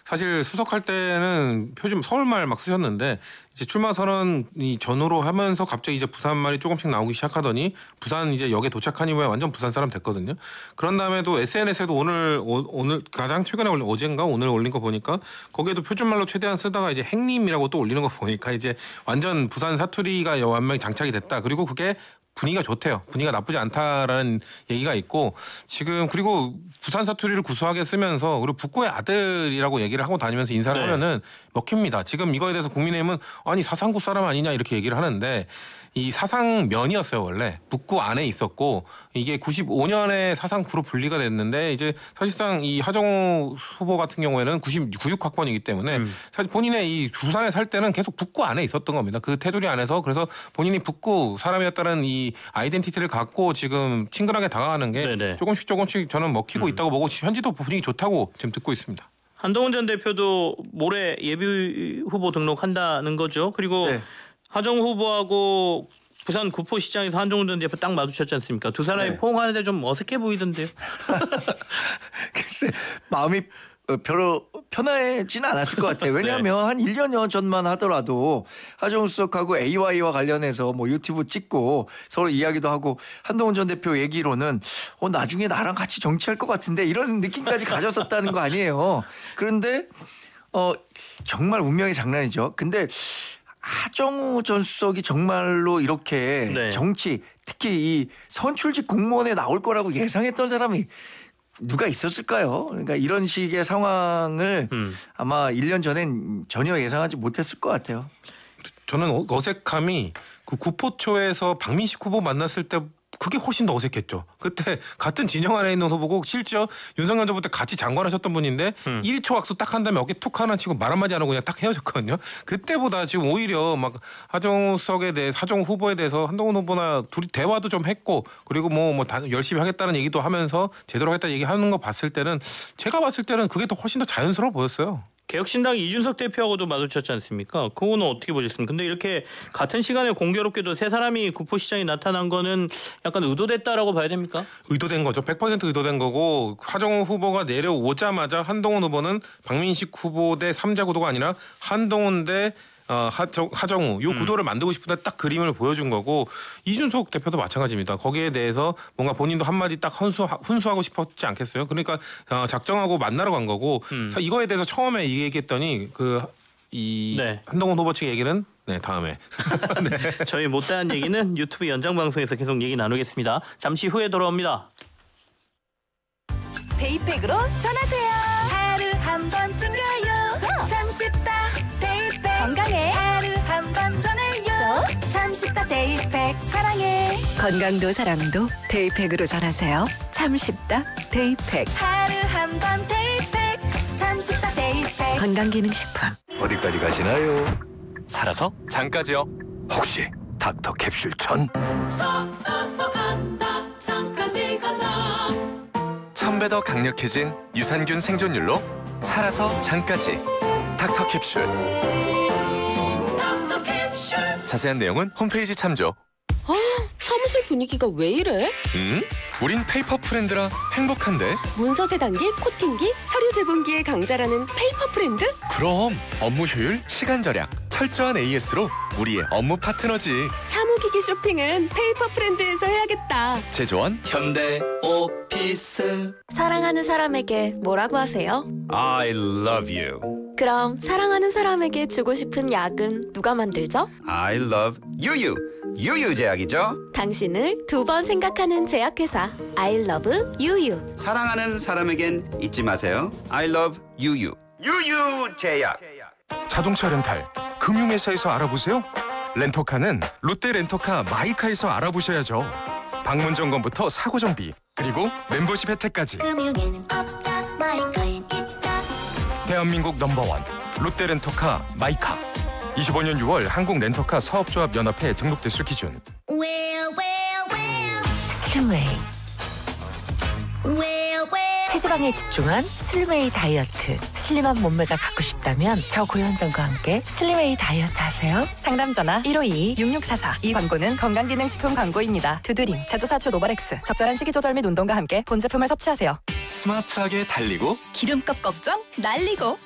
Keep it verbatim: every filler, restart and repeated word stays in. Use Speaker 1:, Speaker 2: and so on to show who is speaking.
Speaker 1: 사실 수석할 때는 표준 서울말 막 쓰셨는데 이제 출마 선언이 전후로 하면서 갑자기 이제 부산말이 조금씩 나오기 시작하더니 부산 이제 역에 도착한 이후에 완전 부산 사람 됐거든요. 그런 다음에도 에스엔에스에도 오늘 오, 오늘 가장 최근에 올린 어젠가 오늘 올린 거 보니까 거기에도 표준말로 최대한 쓰다가 이제 행님이라고 또 올리는 거 보니까 이제 완전 부산 사투리가 완전히 장착이 됐다. 그리고 그게 분위기가 좋대요. 분위기가 나쁘지 않다라는 얘기가 있고 지금 그리고 부산 사투리를 구수하게 쓰면서 그리고 북구의 아들이라고 얘기를 하고 다니면서 인사를 네. 하면은 먹힙니다. 지금 이거에 대해서 국민의힘은 아니 사상구 사람 아니냐 이렇게 얘기를 하는데 이 사상면이었어요 원래 북구 안에 있었고 이게 구십오 년에 사상구로 분리가 됐는데 이제 사실상 이 하정우 후보 같은 경우에는 구십육 학번이기 때문에 음. 사실 본인의 이 부산에 살 때는 계속 북구 안에 있었던 겁니다. 그 테두리 안에서 그래서 본인이 북구 사람이었다는 이 아이덴티티를 갖고 지금 친근하게 다가가는 게 네네. 조금씩 조금씩 저는 먹히고 음. 있다고 보고 현지도 분위기 좋다고 지금 듣고 있습니다.
Speaker 2: 한동훈 전 대표도 모레 예비 후보 등록한다는 거죠. 그리고 네. 하정우 후보하고 부산 구포시장에서 한동훈 전 대표 딱 마주쳤지 않습니까? 두 사람이 네. 포옹하는데 좀 어색해 보이던데요.
Speaker 3: 글쎄 마음이 별로 편해지는 않았을 것 같아요. 왜냐하면 네. 한 일 년 전만 하더라도 하정우 수석하고 에이와이와 관련해서 뭐 유튜브 찍고 서로 이야기도 하고 한동훈 전 대표 얘기로는 어, 나중에 나랑 같이 정치할 것 같은데 이런 느낌까지 가졌었다는 거 아니에요. 그런데 어, 정말 운명의 장난이죠. 근데 하정우 전 수석이 정말로 이렇게 네. 정치 특히 이 선출직 공무원에 나올 거라고 예상했던 사람이 누가 있었을까요? 그러니까 이런 식의 상황을 음. 아마 일 년 전엔 전혀 예상하지 못했을 것 같아요.
Speaker 1: 저는 어색함이 그 구포초에서 박민식 후보 만났을 때 그게 훨씬 더 어색했죠. 그때 같은 진영 안에 있는 후보고 실제 윤석열 정부 때 같이 장관하셨던 분인데 음. 일 초 악수 딱 한 다음에 어깨 툭 하나 치고 말 한마디 안 하고 그냥 딱 헤어졌거든요. 그때보다 지금 오히려 막 하정우 수석에 대해 하정우 후보에 대해서 한동훈 후보나 둘이 대화도 좀 했고 그리고 뭐, 뭐 열심히 하겠다는 얘기도 하면서 제대로 하겠다는 얘기하는 거 봤을 때는 제가 봤을 때는 그게 더 훨씬 더 자연스러워 보였어요.
Speaker 2: 개혁신당 이준석 대표하고도 마주쳤지 않습니까? 그거는 어떻게 보셨습니까? 근데 이렇게 같은 시간에 공교롭게도 세 사람이 구포시장에 나타난 거는 약간 의도됐다라고 봐야 됩니까?
Speaker 1: 의도된 거죠. 백 퍼센트 의도된 거고 하정우 후보가 내려오자마자 한동훈 후보는 박민식 후보 대 삼자 구도가 아니라 한동훈 대 어, 하정, 하정우 요 구도를 음. 만들고 싶은데 딱 그림을 보여준 거고 이준석 대표도 마찬가지입니다. 거기에 대해서 뭔가 본인도 한마디 딱 훈수, 훈수하고 싶었지 않겠어요? 그러니까 어, 작정하고 만나러 간 거고 음. 이거에 대해서 처음에 얘기했더니 그 이 네. 한동훈 후보 측의 얘기는 네 다음에
Speaker 2: 네. 저희 못다한 얘기는 유튜브 연장 방송에서 계속 얘기 나누겠습니다. 잠시 후에 돌아옵니다.
Speaker 4: 데이팩으로 전하세요. 하루 한 번쯤 가요. 참 쉽다 데이팩. 건강해 하루 한 번 전해요. 참 쉽다 데이팩. 사랑해.
Speaker 5: 건강도 사랑도 데이팩으로 전하세요. 참 쉽다 데이팩.
Speaker 4: 하루 한 번 데이팩. 참 쉽다 데이팩.
Speaker 5: 건강기능식품.
Speaker 3: 어디까지 가시나요?
Speaker 6: 살아서 장까지요.
Speaker 3: 혹시 닥터 캡슐 천?
Speaker 7: 살아서 간다 장까지 간다.
Speaker 6: 천 배 더 강력해진 유산균 생존율로 살아서 장까지 닥터 캡슐.
Speaker 7: 닥터 캡슐.
Speaker 6: 자세한 내용은 홈페이지 참조.
Speaker 8: 아, 사무실 분위기가 왜 이래?
Speaker 6: 음? 우린 페이퍼 프렌드라 행복한데.
Speaker 8: 문서 세단기, 코팅기, 서류 제본기의 강자라는 페이퍼 프렌드?
Speaker 6: 그럼 업무 효율, 시간 절약, 철저한 에이에스로 우리의 업무 파트너지.
Speaker 8: 사무기기 쇼핑은 페이퍼 프렌드에서 해야겠다.
Speaker 6: 제조원 현대 오피스.
Speaker 9: 사랑하는 사람에게 뭐라고 하세요?
Speaker 10: I love you.
Speaker 9: 그럼 사랑하는 사람에게 주고 싶은 약은 누가 만들죠?
Speaker 10: I love 유유. 유유제약이죠.
Speaker 9: 당신을 두 번 생각하는 제약회사 I love 유유.
Speaker 10: 사랑하는 사람에겐 잊지 마세요. I love 유유. 유유제약.
Speaker 11: 자동차 렌탈 금융회사에서 알아보세요. 렌터카는 롯데 렌터카 마이카에서 알아보셔야죠. 방문 점검부터 사고 정비 그리고 멤버십 혜택까지.
Speaker 4: 금융에는 없다 마이카엔 있다.
Speaker 11: 대한민국 넘버원 롯데 렌터카 마이카. 이십오 년 유월 한국 렌터카 사업조합 연합회 등록 대수 기준.
Speaker 4: Well, well, well.
Speaker 5: 슬메이.
Speaker 4: Well, well.
Speaker 5: 체지방에 집중한 슬메이 다이어트. 슬림한 몸매가 갖고 싶다면 저고현정과 함께 슬메이 다이어트 하세요.
Speaker 12: 상담 전화 일오이이 육육사사. 이 광고는 건강기능식품 광고입니다. 두드림, 자조사초 노바렉스. 적절한 식이 조절 및 운동과 함께 본 제품을 섭취하세요.
Speaker 6: 스마트하게 달리고
Speaker 12: 기름값 걱정 날리고